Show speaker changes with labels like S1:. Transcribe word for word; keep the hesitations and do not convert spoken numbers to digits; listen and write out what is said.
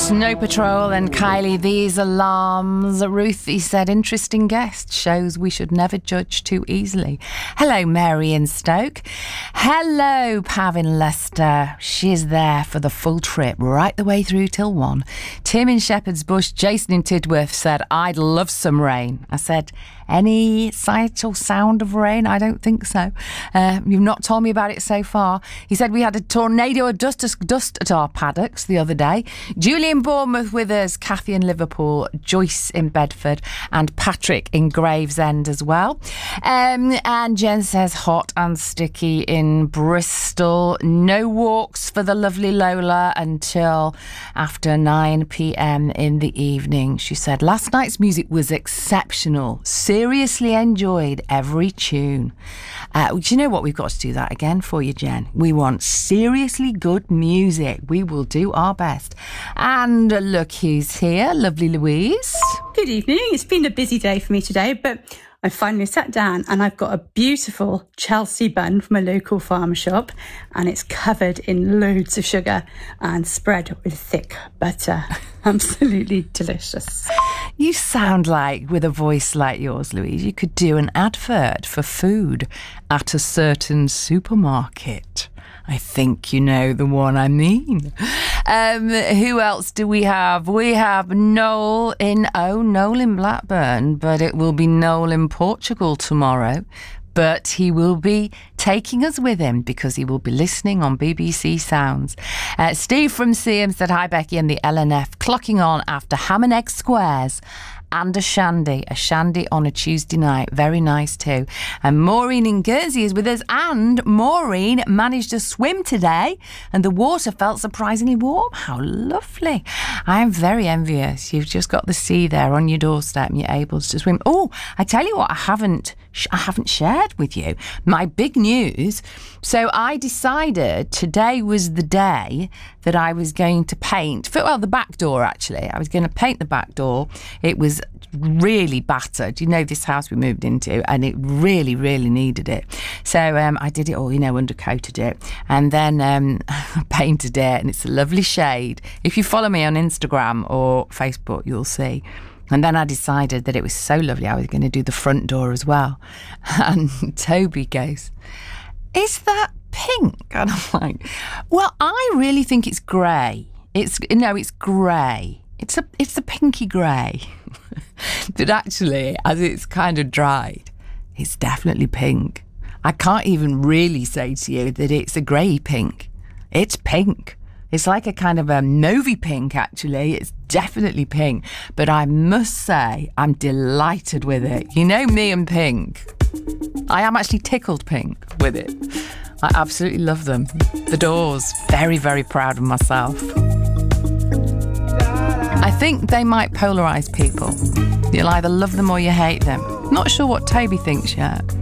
S1: Snow Patrol and Kylie, these alarms. Ruthie said, interesting guest, shows we should never judge too easily. Hello, Mary in Stoke. Hello, Pav in Leicester. She's there for the full trip, right the way through till one. Tim in Shepherd's Bush, Jason in Tidworth said, I'd love some rain. I said, any sight or sound of rain? I don't think so. Uh, you've not told me about it so far. He said we had a tornado of dust, dust at our paddocks the other day. Julie in Bournemouth with us, Kathy in Liverpool, Joyce in Bedford, and Patrick in Gravesend as well. Um, and Jen says hot and sticky in Bristol. No walks for the lovely Lola until after nine p.m. in the evening. She said last night's music was exceptional. Seriously enjoyed every tune. Uh, do you know what? We've got to do that again for you, Jen. We want seriously good music. We will do our best. And look who's here, lovely Louise.
S2: Good evening. It's been a busy day for me today, but I finally sat down and I've got a beautiful Chelsea bun from a local farm shop, and it's covered in loads of sugar and spread with thick butter. Absolutely delicious.
S1: You sound like, with a voice like yours, Louise, you could do an advert for food at a certain supermarket. I think you know the one I mean. Um, who else do we have? We have Noel in, oh, Noel in Blackburn, but it will be Noel in Portugal tomorrow. But he will be taking us with him because he will be listening on B B C Sounds. Uh, Steve from Seaham said, hi, Becky and the L N F, clocking on after ham and egg squares and a shandy. A shandy on a Tuesday night. Very nice too. And Maureen in Guernsey is with us. And Maureen managed to swim today and the water felt surprisingly warm. How lovely. I am very envious. You've just got the sea there on your doorstep and you're able to swim. Oh, I tell you what, I haven't I haven't shared with you my big news. So I decided today was the day that I was going to paint, well, the back door actually. I was going to paint the back door. It was really battered. You know, this house we moved into, and it really, really needed it. So um, I did it all, you know, undercoated it, and then um, painted it, and it's a lovely shade. If you follow me on Instagram or Facebook, you'll see. And then I decided that it was so lovely I was going to do the front door as well. And Toby goes, is that pink? And I'm like, well, I really think it's grey. It's, no, it's grey. It's a, it's a pinky grey. But actually, as it's kind of dried, it's definitely pink. I can't even really say to you that it's a grey pink. It's pink. It's like a kind of a mauvey pink, actually. It's definitely pink. But I must say, I'm delighted with it. You know me and pink. I am actually tickled pink with it. I absolutely love them. The doors. Very, very proud of myself. I think they might polarise people. You'll either love them or you hate them. Not sure what Toby thinks yet.